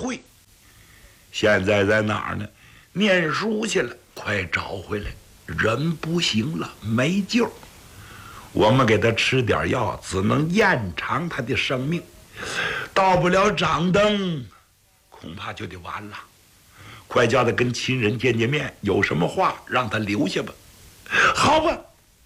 慧，现在在哪儿呢？念书去了，快找回来！人不行了，没救。我们给他吃点药，只能延长他的生命。到不了张灯，恐怕就得完了。快叫他跟亲人见见面，有什么话让他留下吧。好吧。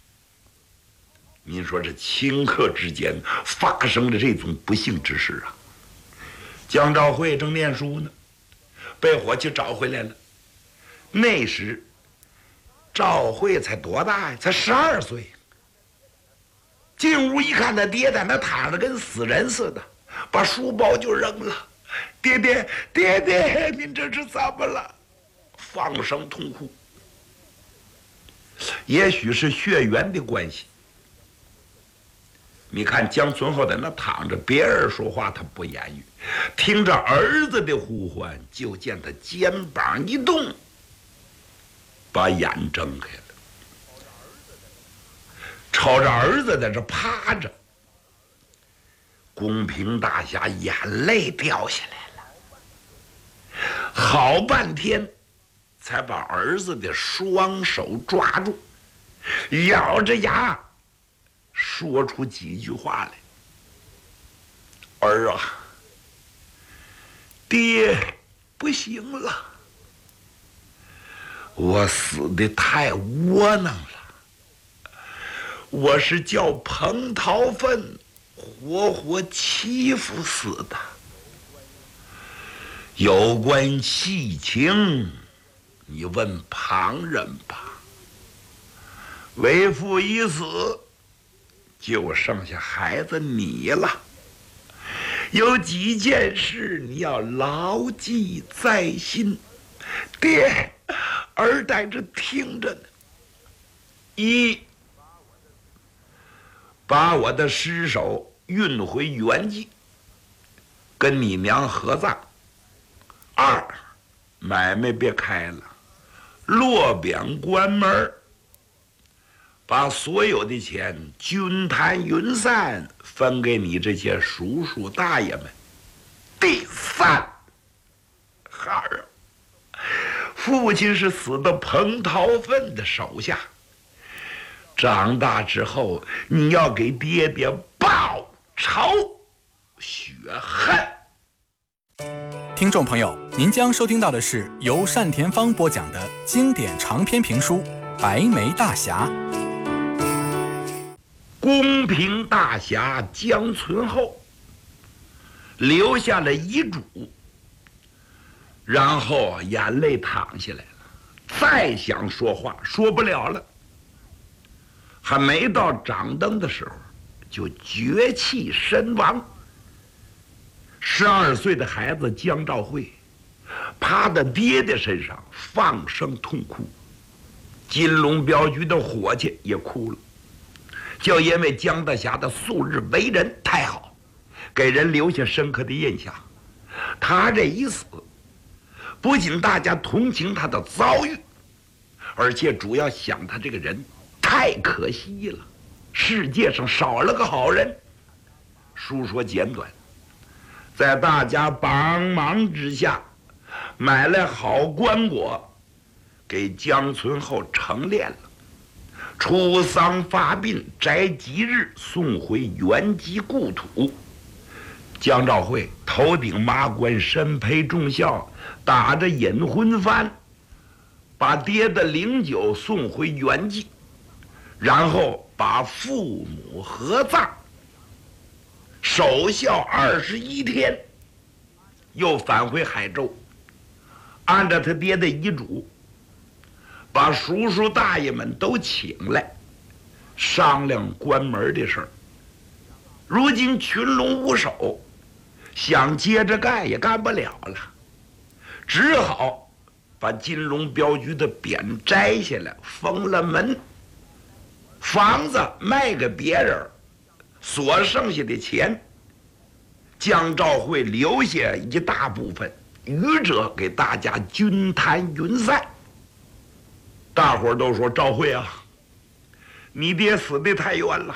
您说这顷刻之间发生了这种不幸之事啊！江兆会正念书呢，被伙计找回来了。那时赵慧才多大呀？才12岁。进屋一看，他爹在那躺着，跟死人似的，把书包就扔了。爹爹，爹爹，您这是怎么了？放声痛哭。也许是血缘的关系。你看江存厚在那躺着，别人说话他不言语，听着儿子的呼唤，就见他肩膀一动，把眼睁开了，瞅着儿子在这趴着。公平大侠眼泪掉下来了，好半天才把儿子的双手抓住，咬着牙说出几句话来：“儿啊，爹不行了，我死得太窝囊了，我是叫彭桃粪活活欺负死的。有关细情，你问旁人吧。为父已死，就剩下孩子你了。有几件事你要牢记在心。爹，儿在这听着呢。一，把我的尸首运回原籍，跟你娘合葬。二，买卖别开了，落表关门，把所有的钱均摊匀散，分给你这些叔叔大爷们。第三，孩儿，父亲是死的彭桃粪的手下，长大之后你要给爹爹报仇雪恨。 听众朋友，您将收听到的是由单田芳播讲的经典长篇评书《白眉大侠》。 公平大侠江存厚留下了遗嘱，然后眼泪淌下来了，再想说话说不了了，还没到掌灯的时候就绝气身亡。12岁的孩子江兆会趴在爹的身上放声痛哭，金龙镖局的伙计也哭了，就因为江大侠的素日为人太好，给人留下深刻的印象。他这一死，不仅大家同情他的遭遇，而且主要想他这个人太可惜了，世界上少了个好人。书说简短，在大家帮忙之下，买来好棺椁，给江存厚成殓了。出丧发殡摘吉日，送回原籍故土。江兆会头顶麻冠，身陪重孝，打着引魂幡，把爹的灵柩送回原籍，然后把父母合葬，守孝21天，又返回海州，按照他爹的遗嘱，把叔叔大爷们都请来，商量关门的事儿。如今群龙无首，想接着干也干不了了，只好把金龙镖局的匾摘下来，封了门，房子卖给别人，所剩下的钱，江兆会留下一大部分，余者给大家均摊匀散。大伙儿都说：“兆会啊，你爹死得太冤了，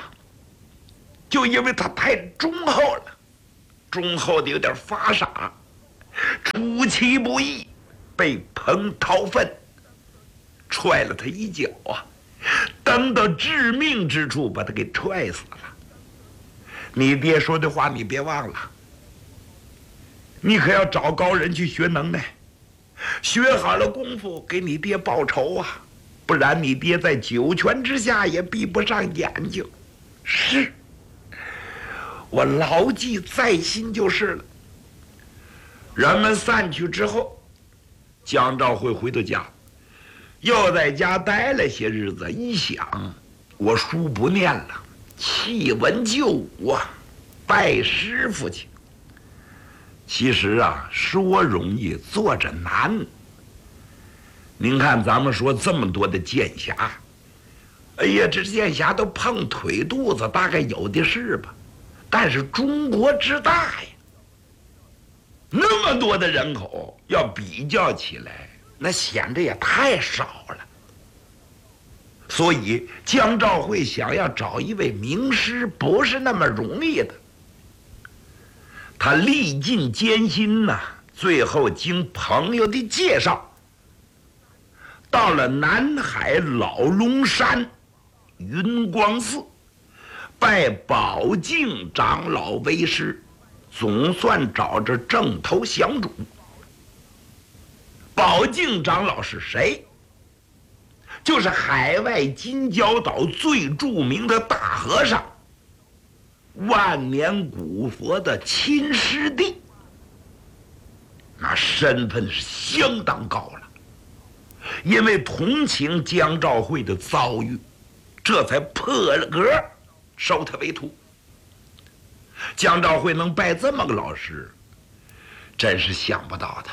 就因为他太忠厚了，忠厚的有点发傻。 出其不意被彭涛奋踹了他一脚啊，等到致命之处把他给踹死了。你爹说的话你别忘了，你可要找高人去学能耐，学好了功夫给你爹报仇啊，不然你爹在九泉之下也闭不上眼睛。是，我牢记在心就是了。人们散去之后，江兆会回到家，又在家待了些日子，一想，我书不念了，弃文就武啊，拜师傅去。其实啊，说容易做着难。您看咱们说这么多的剑侠，哎呀，这剑侠都碰腿肚子，大概有的是吧？但是中国之大呀，那么多的人口，要比较起来，那显得也太少了。所以江兆会想要找一位名师，不是那么容易的。他历尽艰辛呐，最后经朋友的介绍，到了南海老龙山云光寺，拜宝镜长老为师，总算找着正头降主。宝镜长老是谁？就是海外金角岛最著名的大和尚，万年古佛的亲师弟，那身份是相当高了。因为同情江兆会的遭遇，这才破了格收他为徒。江兆会能拜这么个老师，真是想不到的。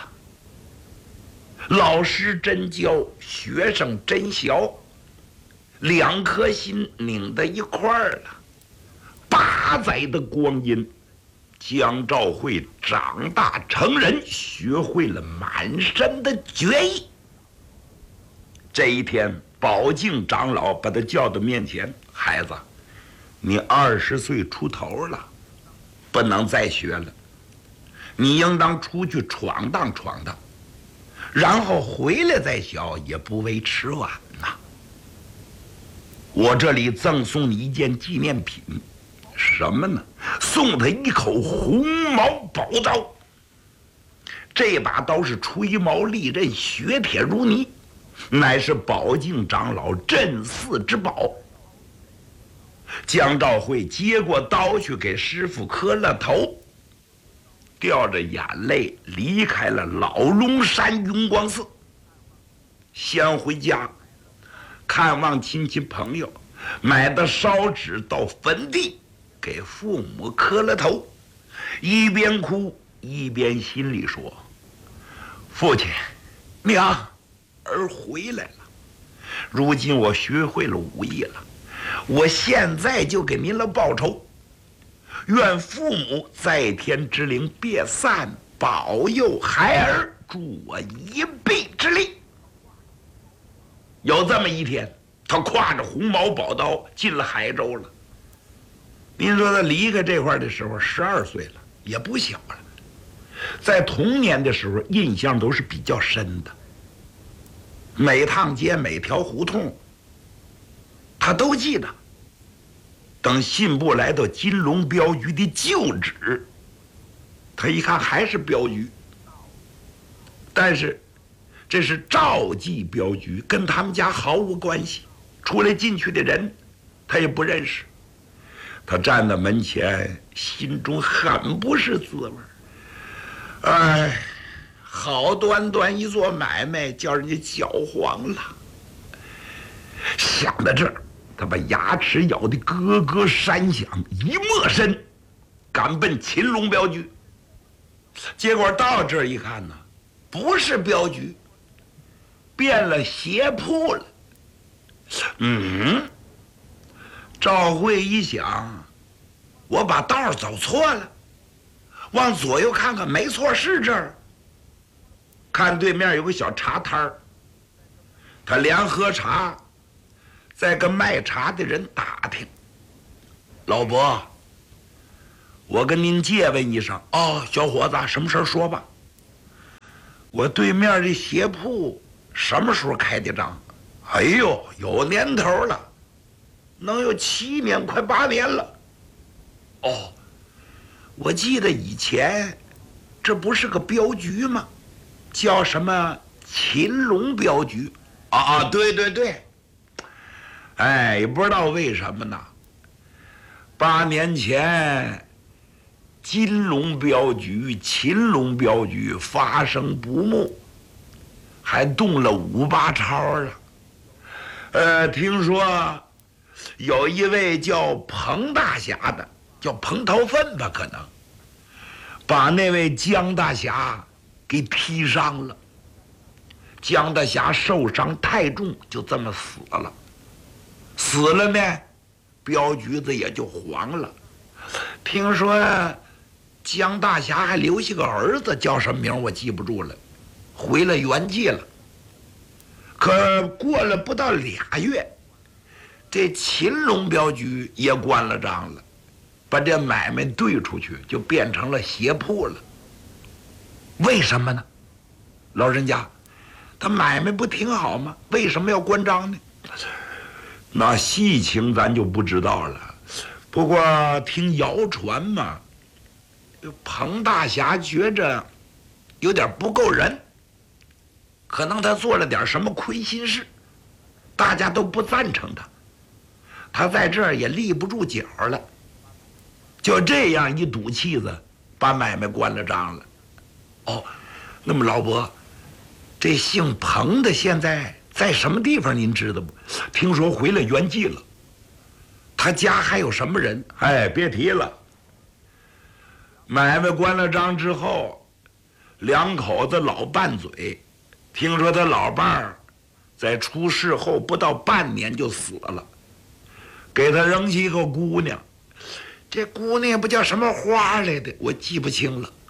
老师真教，学生真学，两颗心拧在一块儿了。8载的光阴，江兆会长大成人，学会了满身的绝艺。这一天，宝镜长老把他叫到面前：“孩子，你20岁出头了，不能再学了，你应当出去闯荡闯荡，然后回来再学也不为迟晚呐。我这里赠送你一件纪念品，什么呢？送他一口红毛宝刀。这把刀是吹毛利刃，雪铁如泥，乃是宝镜长老镇寺之宝。”江兆会接过刀去给师傅磕了头，掉着眼泪离开了老龙山云光寺，先回家看望亲戚朋友，买的烧纸到坟地给父母磕了头，一边哭一边心里说：“父亲娘，儿回来了，如今我学会了武艺了，我现在就给您了报仇，愿父母在天之灵别散，保佑孩儿，助我一臂之力。”有这么一天，他挎着红毛宝刀进了海州了。您说他离开这块的时候12岁了，也不小了。在童年的时候，印象都是比较深的，每趟街每条胡同他都记得。等信部来到金龙镖局的旧址，他一看还是镖局，但是这是赵记镖局，跟他们家毫无关系，出来进去的人他也不认识。他站在门前，心中很不是滋味。哎，好端端一做买卖，叫人家搅黄了。想到这儿，他把牙齿咬得咯咯山响，一抹身赶奔秦龙镖局。结果到这儿一看呢，不是镖局，变了鞋铺了。赵会一想，我把道走错了，往左右看看，没错，是这儿。看对面有个小茶摊儿，他连喝茶，再跟卖茶的人打听：“老伯，我跟您借问一声。”“哦，小伙子，什么事儿说吧。” 我对面这鞋铺什么时候开的张？哎呦，有年头了，能有7年，快8年了。哦，我记得以前这不是个镖局吗？叫什么秦龙镖局？对对对。哎，也不知道为什么呢。8年前，金龙镖局、秦龙镖局发生不睦，还动了5、8朝了。听说有一位叫彭大侠的，叫彭桃粪吧，可能把那位江大侠给踢伤了。江大侠受伤太重，就这么死了。死了呢，镖局子也就黄了。听说江大侠还留下个儿子，叫什么名我记不住了，回了原籍了。可过了不到2月，这秦龙镖局也关了张了，把这买卖兑出去，就变成了鞋铺了。为什么呢？老人家，他买卖不挺好吗？为什么要关张呢？那细情咱就不知道了。不过听谣传嘛，彭大侠觉着有点不够人，可能他做了点什么亏心事，大家都不赞成他，他在这儿也立不住脚了，就这样一赌气子，把买卖关了张了。哦，那么老伯，这姓彭的现在什么地方您知道不？听说回了原籍了。他家还有什么人？哎，别提了。买卖关了张之后，2口子老拌嘴。听说他老伴儿在出事后不到半年就死了，给他扔下一个姑娘。这姑娘不叫什么花来的，我记不清了。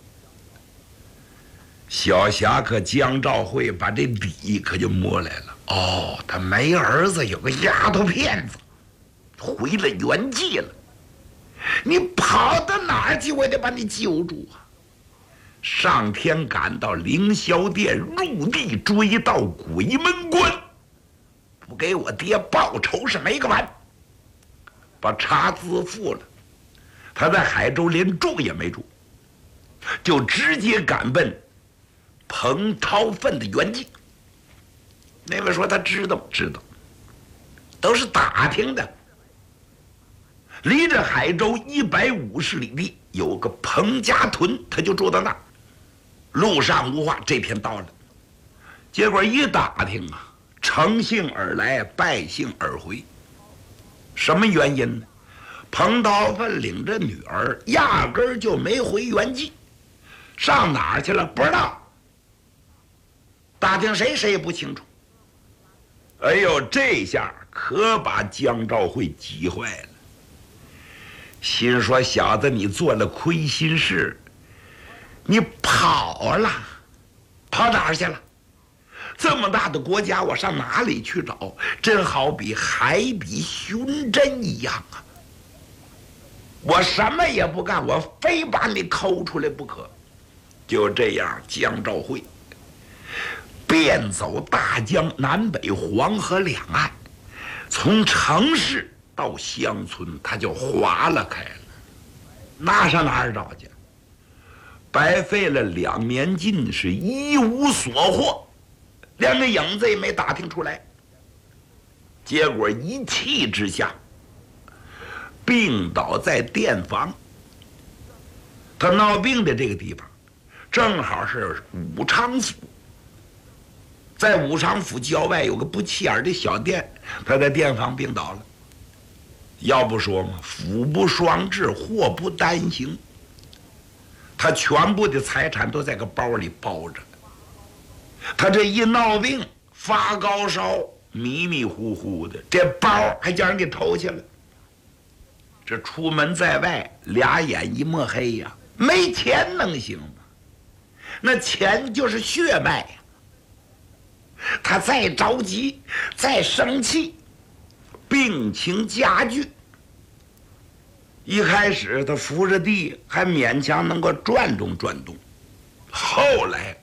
小侠客江兆会把这底可就摸来了。哦，他没儿子，有个丫头片子，回了原籍了。你跑到哪儿去？我得把你揪住啊！上天赶到凌霄殿，入地追到鬼门关，不给我爹报仇是没个完。把查资付了，他在海州连住也没住，就直接赶奔彭涛粪的原籍。那位说他知道，都是打听的。离着海州150里地有个彭家屯，他就住到那儿。路上无话，这天到了，结果一打听啊，乘兴而来，败兴而回。什么原因呢？彭涛粪领着女儿，压根儿就没回原籍，上哪儿去了不知道。打听谁也不清楚。哎呦，这下可把江兆会急坏了，心说小子，你做了亏心事，你跑了，跑哪儿去了？这么大的国家，我上哪里去找？真好比海底寻针一样啊！我什么也不干，我非把你抠出来不可。就这样，江兆会遍走大江南北黄河两岸，从城市到乡村，他就划了开了。那上哪儿找去？白费了2年劲，是一无所获，连个影子也没打听出来。结果一气之下，病倒在店房。他闹病的这个地方，正好是武昌府。在武昌府郊外有个不起眼的小店，他在店房病倒了。要不说嘛，福不双至，祸不单行。他全部的财产都在个包里包着。他这一闹病，发高烧，迷迷糊糊的，这包还叫人给偷去了。这出门在外，2眼一抹黑呀，没钱能行吗？那钱就是血脉呀。他再着急，再生气，病情加剧。一开始他扶着地还勉强能够转动，后来